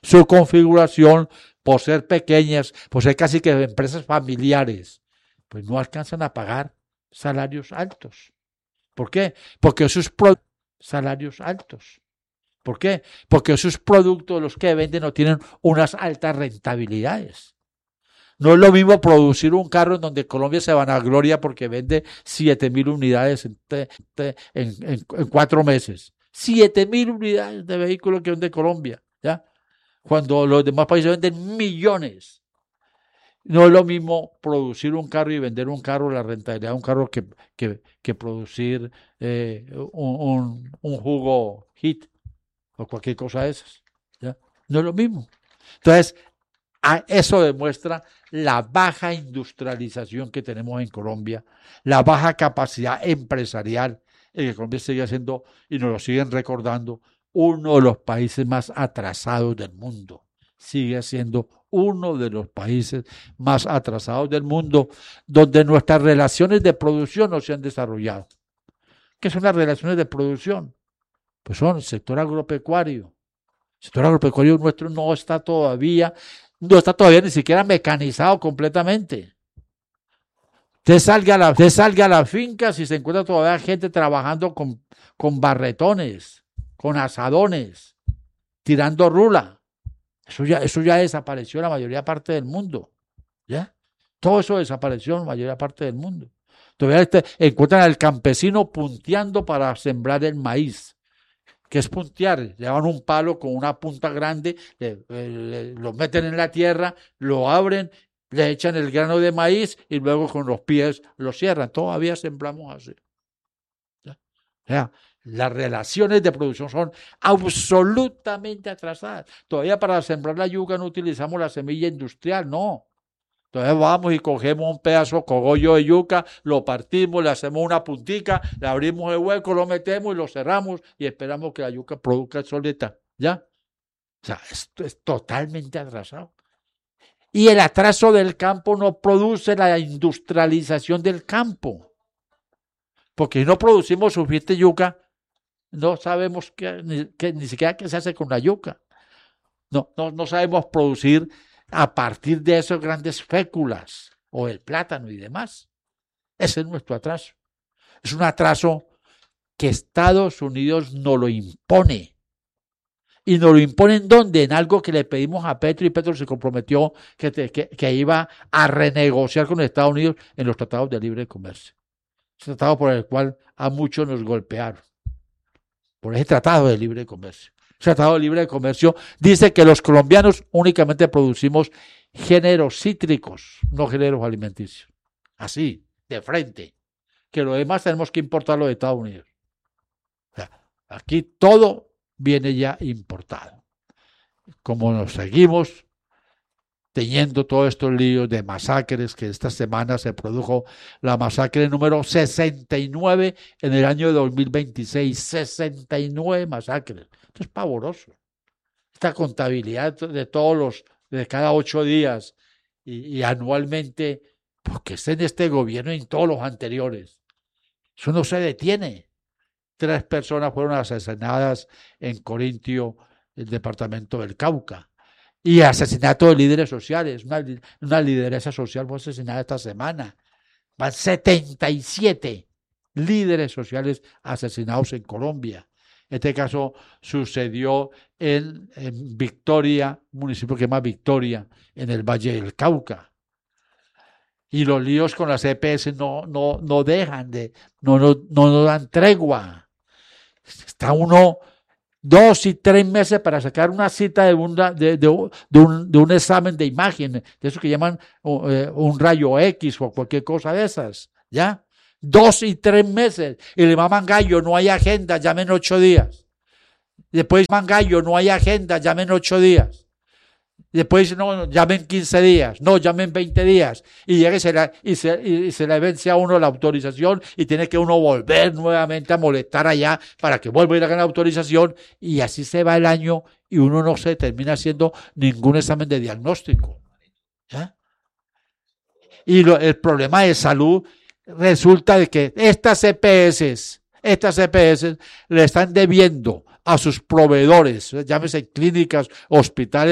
su configuración, por ser pequeñas, por ser casi que empresas familiares, pues no alcanzan a pagar salarios altos. ¿Por qué? Porque sus salarios altos. ¿Por qué? Porque sus productos, los que venden, no tienen unas altas rentabilidades. No es lo mismo producir un carro en donde Colombia se vanagloria porque vende 7.000 unidades en 4 meses. 7.000 unidades de vehículos que vende Colombia, ¿ya? Cuando los demás países venden millones. No es lo mismo producir un carro y vender un carro, la rentabilidad de un carro que producir un jugo Hit o cualquier cosa de esas, ¿ya? No es lo mismo. Entonces, eso demuestra la baja industrialización que tenemos en Colombia, la baja capacidad empresarial, en que Colombia sigue siendo, y nos lo siguen recordando, uno de los países más atrasados del mundo. Sigue siendo uno de los países más atrasados del mundo, donde nuestras relaciones de producción no se han desarrollado. ¿Qué son las relaciones de producción? Pues son el sector agropecuario. El sector agropecuario nuestro no está todavía ni siquiera mecanizado completamente. Usted salga a la finca si se encuentra todavía gente trabajando con barretones, con asadones, tirando rula. Eso ya desapareció en la mayoría parte del mundo, ¿ya? Todo eso desapareció en la mayoría parte del mundo. Todavía encuentran al campesino punteando para sembrar el maíz. ¿Qué es puntear? Llevan un palo con una punta grande, lo meten en la tierra, lo abren, le echan el grano de maíz y luego con los pies lo cierran. Todavía sembramos así. ¿Ya? O sea, las relaciones de producción son absolutamente atrasadas. Todavía para sembrar la yuca no utilizamos la semilla industrial, no. Entonces vamos y cogemos un pedazo de cogollo de yuca, lo partimos, le hacemos una puntica, le abrimos el hueco, lo metemos y lo cerramos y esperamos que la yuca produzca solita, ¿ya? O sea, esto es totalmente atrasado. Y el atraso del campo no produce la industrialización del campo. Porque si no producimos suficiente yuca, no sabemos ni siquiera qué se hace con la yuca. No sabemos producir a partir de esos grandes féculas o el plátano y demás. Ese es nuestro atraso. Es un atraso que Estados Unidos nos lo impone. ¿Y nos lo impone en dónde? En algo que le pedimos a Petro, y Petro se comprometió que iba a renegociar con Estados Unidos en los tratados de libre comercio. Ese tratado por el cual a muchos nos golpearon. Por ese tratado de libre comercio. El Tratado de Libre Comercio dice que los colombianos únicamente producimos géneros cítricos, no géneros alimenticios. Así, de frente. Que lo demás tenemos que importarlo de Estados Unidos. O sea, aquí todo viene ya importado. Como nos seguimos teniendo todos estos líos de masacres, que esta semana se produjo la masacre número 69 en el año 2026. 69 masacres. Esto es pavoroso. Esta contabilidad de cada 8 días y anualmente, porque está en este gobierno y en todos los anteriores. Eso no se detiene. 3 personas fueron asesinadas en Corintio, el departamento del Cauca. Y asesinato de líderes sociales. Una lideresa social fue asesinada esta semana. Van 77 líderes sociales asesinados en Colombia. Este caso sucedió en Victoria, un municipio que se llama Victoria, en el Valle del Cauca. Y los líos con las EPS no dejan no dan tregua. Está uno 2 y 3 meses para sacar una cita de un examen de imagen, de eso que llaman un rayo X o cualquier cosa de esas, ¿ya? 2 y 3 meses. Y le maman gallo, no hay agenda, llamen 8 días. Después maman gallo, no hay agenda, llamen 8 días. Después no, llamen 15 días, no, llamen 20 días. Y llega y se le vence a uno la autorización y tiene que uno volver nuevamente a molestar allá para que vuelva a ir a la autorización. Y así se va el año y uno no se termina haciendo ningún examen de diagnóstico, ¿ya? Y el problema de salud resulta de que estas EPS le están debiendo a sus proveedores, llámese clínicas, hospitales,